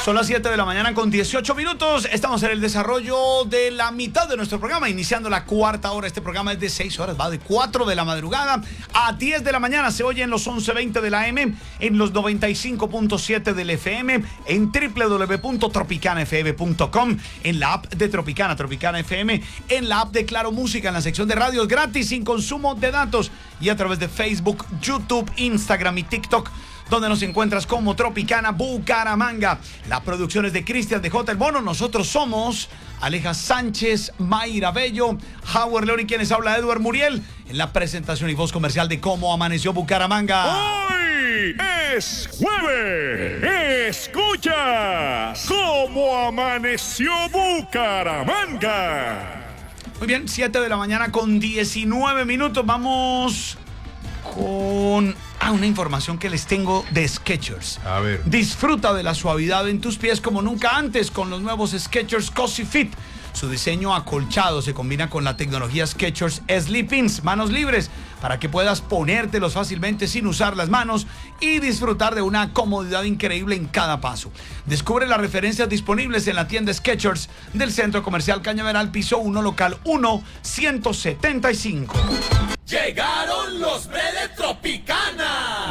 Son las 7 de la mañana con 18 minutos. Estamos en el desarrollo de la mitad de nuestro programa, iniciando la cuarta hora. Este programa es de 6 horas, va de 4 de la madrugada a 10 de la mañana. Se oye en los 11:20 de la AM, en los 95.7 del FM, en www.tropicanafm.com, en la app de Tropicana, Tropicana FM, en la app de Claro Música, en la sección de radios gratis, sin consumo de datos, y a través de Facebook, YouTube, Instagram y TikTok, donde nos encuentras como Tropicana Bucaramanga. La producción es de Cristian de J. El Bono. Nosotros somos Aleja Sánchez, Mayra Bello, Howard León y quienes habla Edward Muriel en la presentación y voz comercial de Cómo Amaneció Bucaramanga. Hoy es jueves. Escuchas Cómo Amaneció Bucaramanga. Muy bien, 7 de la mañana con 19 minutos. Vamos con una información que les tengo de Skechers. A ver. Disfruta de la suavidad en tus pies como nunca antes con los nuevos Skechers Cozy Fit. Su diseño acolchado se combina con la tecnología Skechers Sleep-ins, manos libres, para que puedas ponértelos fácilmente sin usar las manos y disfrutar de una comodidad increíble en cada paso. Descubre las referencias disponibles en la tienda Skechers del Centro Comercial Cañaveral, piso 1, local 1, 175. Llegaron los de Tropicana.